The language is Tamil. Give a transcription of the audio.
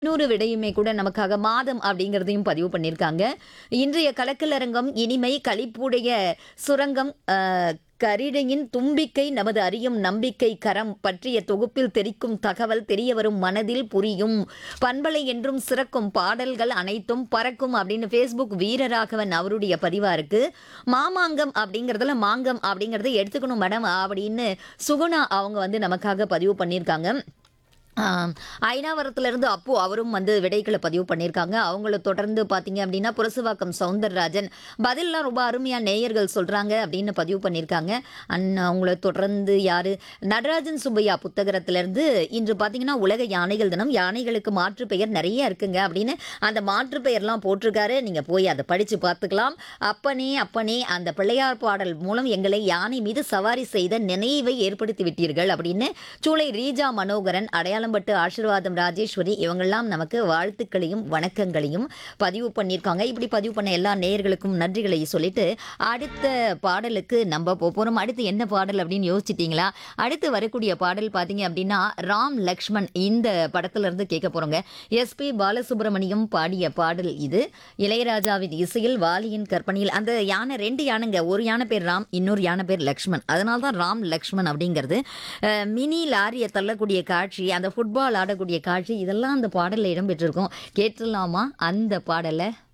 இன்னொரு விடையுமே கூட நமக்காக மாதம் அப்படிங்கிறதையும் பதிவு பண்ணியிருக்காங்க. இன்றைய கலக்கலரங்கம் இனிமை களிப்புடைய சுரங்கம் கரிடையின் தும்பிக்கை நமது அறியும் நம்பிக்கை கரம் பற்றிய தொகுப்பில் தெரிக்கும் தகவல் தெரியவரும் மனதில் புரியும் பண்பலை என்றும் சிறக்கும் பாடல்கள் அனைத்தும் பறக்கும் அப்படின்னு ஃபேஸ்புக் வீரராகவன் அவருடைய பதிவா இருக்கு. மாமாங்கம் அப்படிங்கிறதுல மாங்கம் அப்படிங்கிறத எடுத்துக்கணும் மேடம் அப்படின்னு சுகுணா அவங்க வந்து நமக்காக பதிவு பண்ணியிருக்காங்க. ஐனாவரத்திலிருந்து அப்போ அவரும் வந்து விடைகளை பதிவு பண்ணியிருக்காங்க. அவங்கள தொடர்ந்து பார்த்தீங்க அப்படின்னா புரசுவாக்கம் சவுந்தரராஜன் பதிலெலாம் ரொம்ப அருமையாக நேயர்கள் சொல்கிறாங்க அப்படின்னு பதிவு பண்ணியிருக்காங்க. அவங்கள தொடர்ந்து யார் நடராஜன் சுப்பையா புத்தகத்திலேருந்து இன்று பார்த்தீங்கன்னா உலக யானைகள் தினம், யானைகளுக்கு மாற்று பெயர் நிறைய இருக்குங்க அப்படின்னு அந்த மாற்று பெயர்லாம் போட்டிருக்காரு. நீங்கள் போய் அதை படித்து பார்த்துக்கலாம். அப்பனே அப்பனே அந்த பிள்ளையார் பாடல் மூலம் எங்களை யானை மீது சவாரி செய்த நினைவை ஏற்படுத்தி விட்டீர்கள் அப்படின்னு சூளை ரீஜா மனோகரன் அடையாளம்பட்டு ஆசீர்வாதம் ராஜேஸ்வரி இவங்கெல்லாம் நமக்கு வாழ்த்துக்களையும் வணக்கங்களையும் பதிவு பண்ணியிருக்காங்க. இப்படி பதிவு பண்ண எல்லா நேயர்களுக்கும் நன்றிகளை சொல்லிட்டு அடுத்த பாடலுக்கு நம்ம போகிறோம். அடுத்து என்ன பாடல் அப்படின்னு யோசிச்சிட்டிங்களா? அடுத்து வரக்கூடிய பாடல் பார்த்தீங்க அப்படின்னா ராம் லக்ஷ்மண் இந்த படத்துல இருந்து கேட்க போகிறோங்க. எஸ்பி பாலசுப்ரமணியம் பாடிய பாடல் இது. இளையராஜாவின் இசையில் வாலியின் கற்பனையில் அந்த யானை 2 யானைங்க, ஒரு யானை பேர் ராம், இன்னொரு யானை பேர் லக்ஷ்மண். அதனால தான் ராம் லக்ஷ்மண் அப்படிங்கிறது. மினி லாரியை தள்ளக்கூடிய காட்சி, அந்த ஃபுட்பால் ஆடக்கூடிய காட்சி, இதெல்லாம் அந்த பாடலில் இடம்பெற்றிருக்கும். கேட்டுடலாமா அந்த பாடலை?